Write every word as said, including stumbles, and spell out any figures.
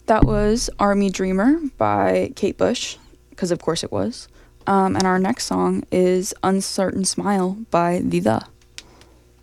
That was Army Dreamer by Kate Bush, because of course it was. Um, and our next song is Uncertain Smile by The The.